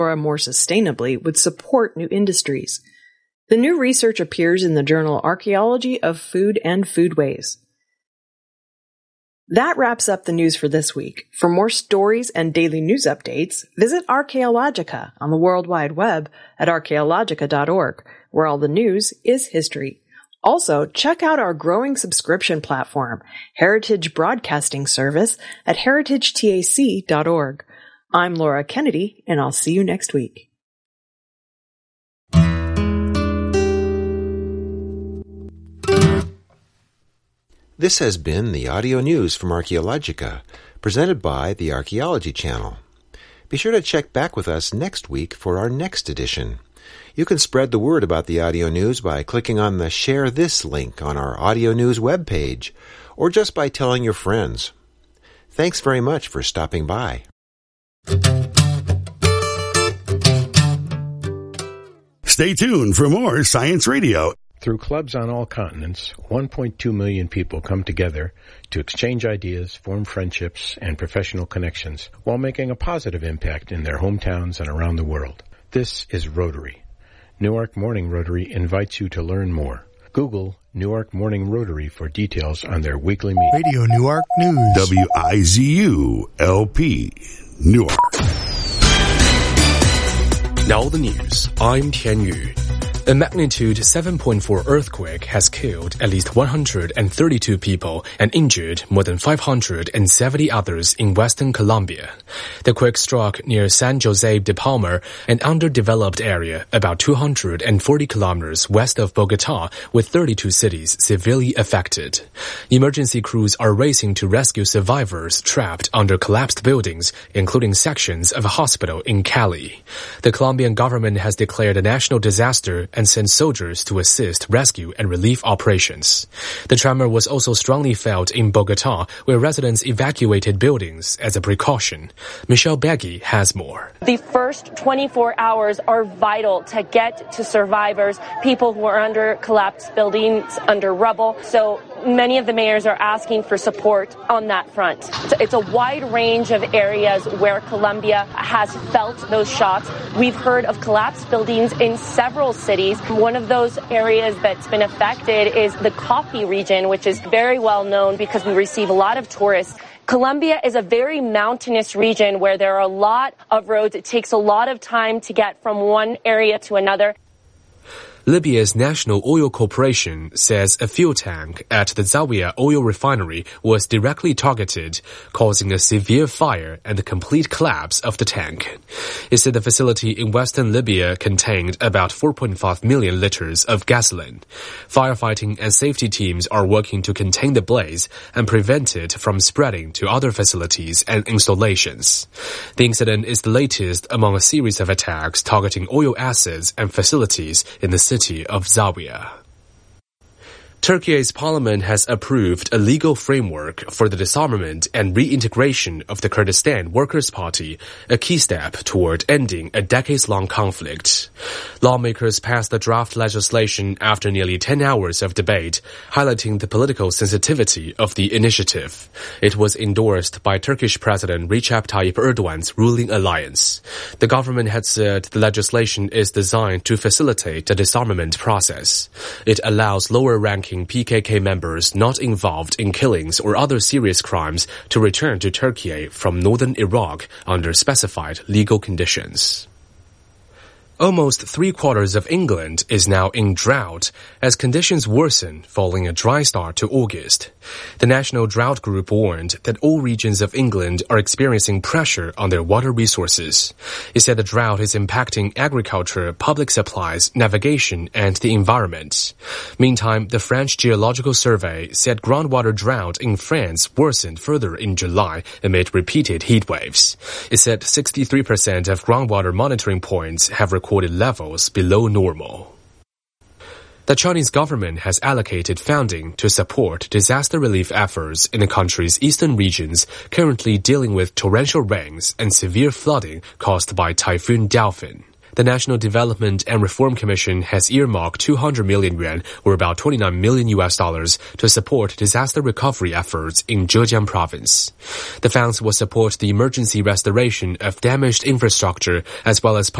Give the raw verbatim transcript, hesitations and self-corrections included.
more sustainably would support new industries. The new research appears in the journal Archaeology of Food and Foodways. That wraps up the news for this week. For more stories and daily news updates, visit Archaeologica on the World Wide Web at archaeologica dot org, where all the news is history. Also, check out our growing subscription platform, Heritage Broadcasting Service, at heritage tac dot org. I'm Laura Kennedy, and I'll see you next week. This has been the audio news from Archaeologica, presented by the Archaeology Channel. Be sure to check back with us next week for our next edition. You can spread the word about the audio news by clicking on the Share This link on our audio news webpage, or just by telling your friends. Thanks very much for stopping by. Stay tuned for more Science Radio. Through clubs on all continents, one point two million people come together to exchange ideas, form friendships, and professional connections, while making a positive impact in their hometowns and around the world. This is Rotary. Newark Morning Rotary invites you to learn more. Google Newark Morning Rotary for details on their weekly meeting. Radio Newark News. W I Z U L P, Newark. Now the news. I'm Tian Yu. A magnitude seven point four earthquake has killed at least one hundred thirty-two people and injured more than five hundred seventy others in western Colombia. The quake struck near San Jose de Palmar, an underdeveloped area about two hundred forty kilometers west of Bogota, with thirty-two cities severely affected. Emergency crews are racing to rescue survivors trapped under collapsed buildings, including sections of a hospital in Cali. The Colombian government has declared a national disaster and sent soldiers to assist rescue and relief operations. The tremor was also strongly felt in Bogota, where residents evacuated buildings as a precaution. Michelle Beggy has more. The first twenty-four hours are vital to get to survivors, people who are under collapsed buildings, under rubble. So many of the mayors are asking for support on that front. It's a wide range of areas where Colombia has felt those shocks. We've heard of collapsed buildings in several cities. One of those areas that's been affected is the Coffee region, which is very well known because we receive a lot of tourists. Colombia is a very mountainous region where there are a lot of roads. It takes a lot of time to get from one area to another. Libya's National Oil Corporation says a fuel tank at the Zawiya oil refinery was directly targeted, causing a severe fire and the complete collapse of the tank. It said the facility in western Libya contained about four point five million liters of gasoline. Firefighting and safety teams are working to contain the blaze and prevent it from spreading to other facilities and installations. The incident is the latest among a series of attacks targeting oil assets and facilities in the city of Zawiya. Turkey's parliament has approved a legal framework for the disarmament and reintegration of the Kurdistan Workers' Party, a key step toward ending a decades-long conflict. Lawmakers passed the draft legislation after nearly ten hours of debate, highlighting the political sensitivity of the initiative. It was endorsed by Turkish President Recep Tayyip Erdogan's ruling alliance. The government had said the legislation is designed to facilitate the disarmament process. It allows lower-ranking P K K members not involved in killings or other serious crimes to return to Turkey from northern Iraq under specified legal conditions. Almost three-quarters of England is now in drought as conditions worsen following a dry start to August. The National Drought Group warned that all regions of England are experiencing pressure on their water resources. It said the drought is impacting agriculture, public supplies, navigation, and the environment. Meantime, the French Geological Survey said groundwater drought in France worsened further in July amid repeated heat waves. It said sixty-three percent of groundwater monitoring points have recorded levels below normal. The Chinese government has allocated funding to support disaster relief efforts in the country's eastern regions currently dealing with torrential rains and severe flooding caused by Typhoon Delphin. The National Development and Reform Commission has earmarked two hundred million yuan, or about twenty-nine million U S dollars, to support disaster recovery efforts in Zhejiang province. The funds will support the emergency restoration of damaged infrastructure as well as